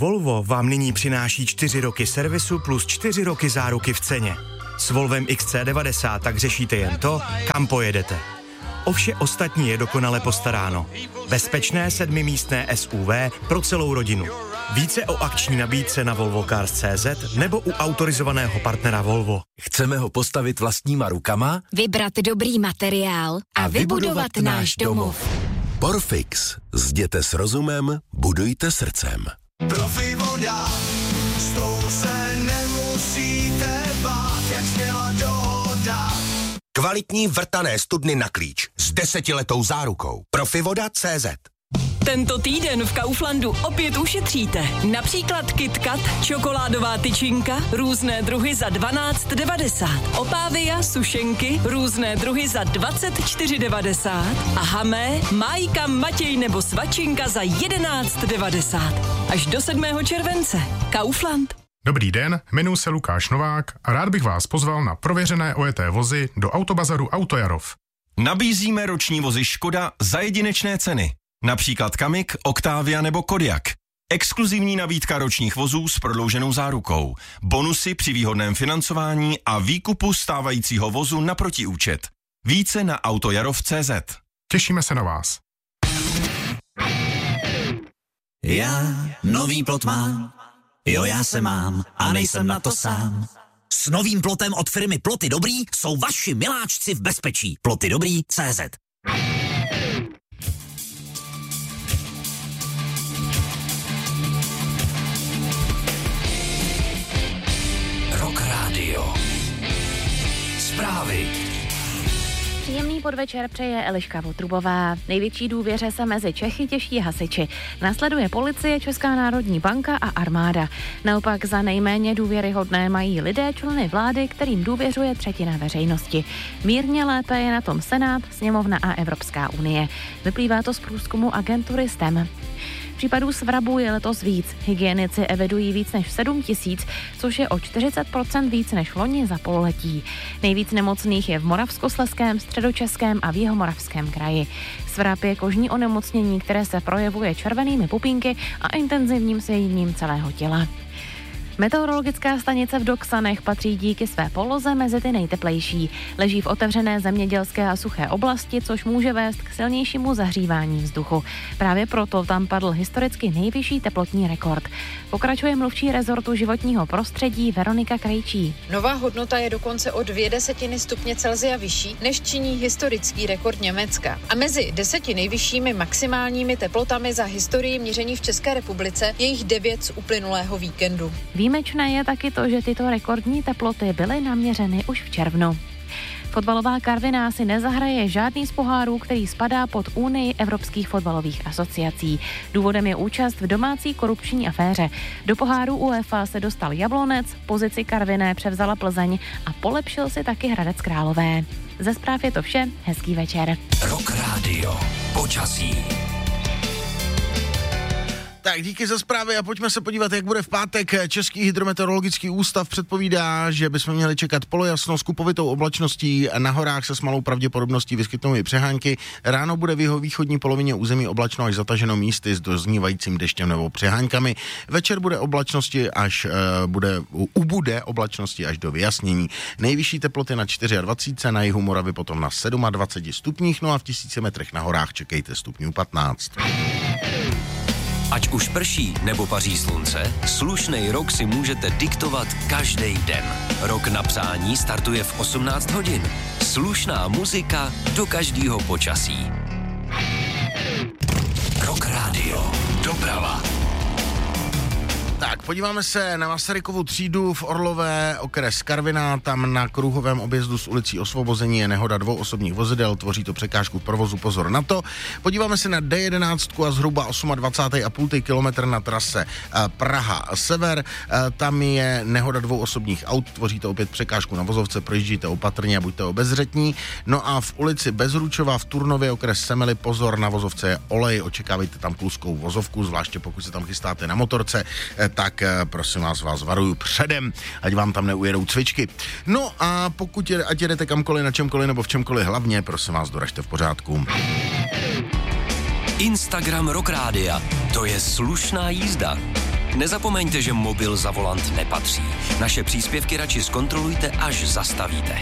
Volvo vám nyní přináší 4 roky servisu plus 4 roky záruky v ceně. S Volvem XC90 tak řešíte jen to, kam pojedete. O vše ostatní je dokonale postaráno. Bezpečné 7místné SUV pro celou rodinu. Více o akční nabídce na volvocars.cz nebo u autorizovaného partnera Volvo. Chceme ho postavit vlastníma rukama? Vybrat dobrý materiál a vybudovat náš domov. Porfix. Zděte s rozumem, budujte srdcem. Profi voda, s tou se nemusíte bát, jak sněla dohoda. Kvalitní vrtané studny na klíč s 10letou zárukou. Profivoda.cz. Tento týden v Kauflandu opět ušetříte. Například KitKat, čokoládová tyčinka, různé druhy za 12,90. Opávia, sušenky, různé druhy za 24,90. A Hamé, Májka, Matěj nebo Svačinka za 11,90. Až do 7. července. Kaufland. Dobrý den, jmenuji se Lukáš Novák a rád bych vás pozval na prověřené ojeté vozy do Autobazaru Autojarov. Nabízíme roční vozy Škoda za jedinečné ceny. Například Kamik, Octavia nebo Kodiaq. Exkluzivní nabídka ročních vozů s prodlouženou zárukou. Bonusy při výhodném financování a výkupu stávajícího vozu na protiúčet. Více na autojarov.cz. Těšíme se na vás. Já nový plot mám, jo já se mám a nejsem na to sám. S novým plotem od firmy Ploty Dobrý jsou vaši miláčci v bezpečí. Ploty Dobrý.cz. Rock Radio. Zprávy. Příjemný podvečer přeje Eliška Votrubová. Největší důvěře se mezi Čechy těší hasiči. Následuje policie, Česká národní banka a armáda. Naopak za nejméně důvěryhodné mají lidé, členy vlády, kterým důvěřuje třetina veřejnosti. Mírně lépe je na tom Senát, Sněmovna a Evropská unie. Vyplývá to z průzkumu agentury STEM. Případů svrabu je letos víc. Hygienici evidují víc než 7 000, což je o 40% víc než loni za pololetí. Nejvíc nemocných je v Moravskoslezském, Středočeském a v Jihomoravském kraji. Svrab je kožní onemocnění, které se projevuje červenými pupínky a intenzivním svěděním celého těla. Meteorologická stanice v Doksanech patří díky své poloze mezi ty nejteplejší. Leží v otevřené zemědělské a suché oblasti, což může vést k silnějšímu zahřívání vzduchu. Právě proto tam padl historicky nejvyšší teplotní rekord. Pokračuje mluvčí rezortu životního prostředí Veronika Krejčí. Nová hodnota je dokonce o 0,2 stupně Celsia vyšší, než činí historický rekord Německa. A mezi 10 nejvyššími maximálními teplotami za historii měření v České republice je jich 9 z uplynulého víkendu. Výjimečné je taky to, že tyto rekordní teploty byly naměřeny už v červnu. Fotbalová Karviná si nezahraje žádný z pohárů, který spadá pod Unii evropských fotbalových asociací. Důvodem je účast v domácí korupční aféře. Do poháru UEFA se dostal Jablonec, pozici Karviné převzala Plzeň a polepšil si taky Hradec Králové. Ze zpráv je to vše, hezký večer. Rock Radio. Počasí. Tak díky za zprávy a pojďme se podívat, jak bude v pátek. Český hydrometeorologický ústav předpovídá, že bychom měli čekat polojasno s kupovitou oblačností, na horách se s malou pravděpodobností vyskytnou i přehánky. Ráno bude v jihovýchodní polovině území oblačno až zataženo místy s doznívajícím deštěm nebo přehánkami. Večer bude oblačnosti ubude oblačnosti až do vyjasnění. Nejvyšší teploty na 24, na jihu Moravy potom na 27 stupních, no a v 1000 metrech na horách čekejte stupňů 15. Ať už prší nebo paří slunce, slušnej rok si můžete diktovat každý den. Rok na přání startuje v 18 hodin. Slušná muzika do každého počasí. Rock Radio. Doprava. Tak, podíváme se na Masarykovu třídu v Orlové, okres Karviná. Tam na kruhovém objezdu s ulicí Osvobození je nehoda 2 osobních vozidel, tvoří to překážku v provozu, pozor na to. Podíváme se na D11 a zhruba 28,5 kilometr na trase Praha-Sever. Tam je nehoda 2 osobních aut, tvoří to opět překážku na vozovce, projíždíte opatrně a buďte obezřetní. No a v ulici Bezručova v Turnově, okres Semily, pozor, na vozovce je olej, očekávejte tam pluskou vozovku, zvláště pokud se tam chystáte na motorce, tak prosím vás varuju předem, ať vám tam neujedou cvičky. No a ať jedete kamkoliv, na čemkoliv nebo v čemkoliv, hlavně prosím vás doražte v pořádku. Instagram Rock Rádia, to je slušná jízda. Nezapomeňte, že mobil za volant nepatří. Naše příspěvky radši zkontrolujte, až zastavíte.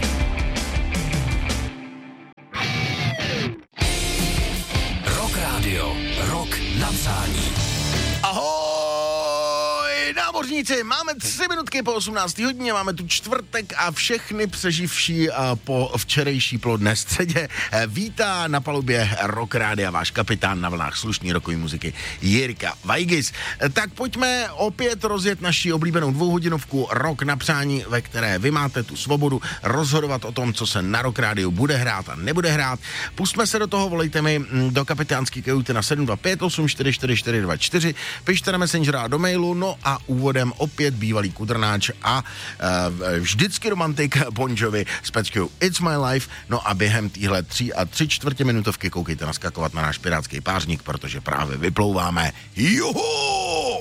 Rock Radio. Rok na přání. Ahoj, námořníci, máme 3 minutky po 18. hodině, máme tu čtvrtek a všechny přeživší po včerejší plodné středě vítá na palubě Rock Rádia váš kapitán na vlnách slušný rockový muziky Jirka Vajgis. Tak pojďme opět rozjet naši oblíbenou 2hodinovku Rock na přání, ve které vy máte tu svobodu rozhodovat o tom, co se na Rock Rádiu bude hrát a nebude hrát. Pustme se do toho, volejte mi do kapitánský kajuty na 725-84424, pište na Messenger a do mailu, no a úvodem opět bývalý kudrnáč a vždycky romantik Bon Jovi s peckou It's My Life, no a během téhle 3 3/4 minutovky koukejte naskakovat na náš pirátský pářník, protože právě vyplouváme. Juhu!